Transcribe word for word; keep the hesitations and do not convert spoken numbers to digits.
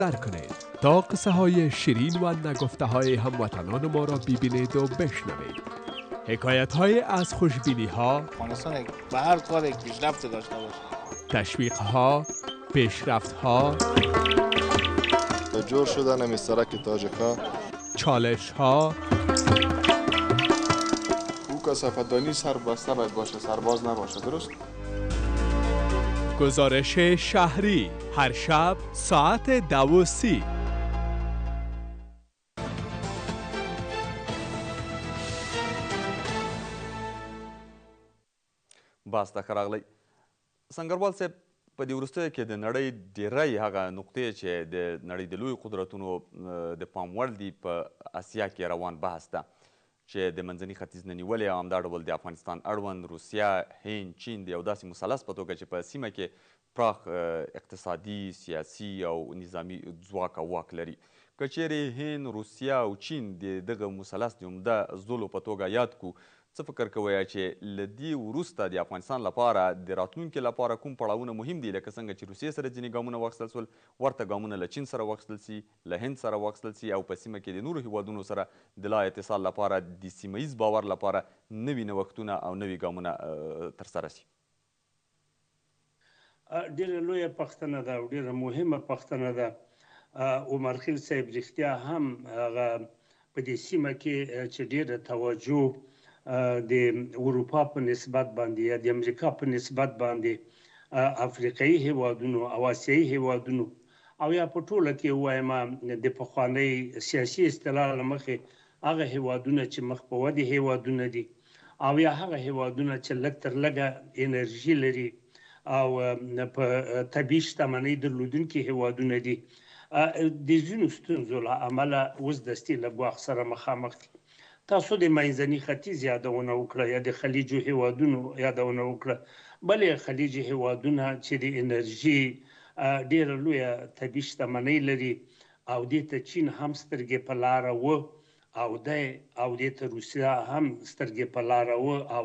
در کنید تا قصه های شیرین و نگفته های هموطنان ما را ببینید و بشنوید. حکایت های از خوشبینی ها، افغانستان به هر کار یک پیشرفت داشته باشه، تشویق ها، پیشرفت ها، جور شدن مسترک تاجکا، چالش ها، او کثافت‌دانی سربسته باید باشه، سرباز نباشه. درست؟ گزارش شهری هر شب ساعت دو و سی. باس ته ښه راغلی. سنګروال صاحب، په دې وروستیو کې د نړۍ ډېری هغه نقطې چې د نړۍ د لویو قدرتونو د پام وړ دي په اسیا کې روان بحث ده چې د منځني ختیځ نه نیولې او همدا ډول د افغانستان اړوند روسیه، هند، چین د یو داسې مثلث په توګه چې په سیمه کې پراخ اقتصادي، سیاسي او نظامي ځواک او واک لري. که چیرې هند، روسیه او چین د دغه مثلث د عمده زلو په توګه یاد کړو، څه فکر کوئ چې له دې وروسته د افغانستان لپاره د راتلونکي لپاره کوم پړاوونه مهم دي؟ لکه څنګه چې روسیې سره ځینې ګامونه واخیستل سول، ورته ګامونه له چین سره واخیستل سي، له هند سره واخیستل سي، او په سیمه کې د نورو هیوادونو سره د لا اتصال لپاره، د سیمه ییز باور لپاره نوي نوښتونه او نوي ګامونه ترسره سي. ډېره لویه پوښتنه ده او ډېره مهمه پوښتنه ده. عمر خیل صاحب رښتیا هم هغه په دې سیمه کې چې ډېره توجه د اروپا په نسبت باندې یا د امریکا په نسبت باندې افریقایي هیوادونو او آسیایي هیوادونو او یا په ټوله کې ووایم د پخوانۍ سیاسي اصطلاح له مخې هغه هیوادونه چې مخ په ودې هیوادونه دي او یا هغه هیوادونه چې لږ تر لږه انرژي لري او په طبیعي شتمنۍ درلودونکي هیوادونه دي، د ځینو ستونزو له امله اوس دستي له ګواښ سره مخامخ دي. تاسو د منځني ختیځ یادونه وکړه یا د خلیجو هیوادونو یادونه وکړه. بلې خلیجي هیوادونه چې د انرژي ډېره لویه طبیعي شتمنۍ لري او دې ته چین هم سترګې په لاره و او دی او دې ته روسیه هم سترګې په لاره و او